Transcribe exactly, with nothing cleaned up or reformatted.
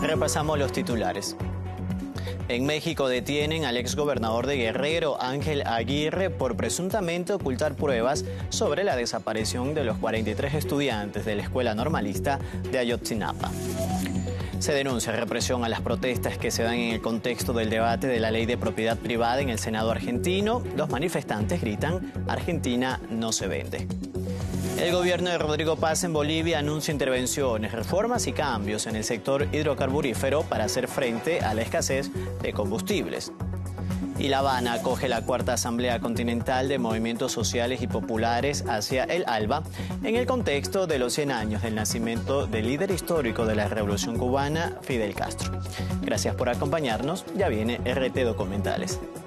Repasamos los titulares. En México detienen al exgobernador de Guerrero, Ángel Aguirre, por presuntamente ocultar pruebas sobre la desaparición de los cuarenta y tres estudiantes de la Escuela Normalista de Ayotzinapa. Se denuncia represión a las protestas que se dan en el contexto del debate de la ley de propiedad privada en el Senado argentino. Los manifestantes gritan: Argentina no se vende. El gobierno de Rodrigo Paz en Bolivia anuncia intervenciones, reformas y cambios en el sector hidrocarburífero para hacer frente a la escasez de combustibles. Y La Habana acoge la cuarta Asamblea Continental de Movimientos Sociales y Populares hacia el ALBA en el contexto de los cien años del nacimiento del líder histórico de la Revolución Cubana, Fidel Castro. Gracias por acompañarnos. Ya viene R T Documentales.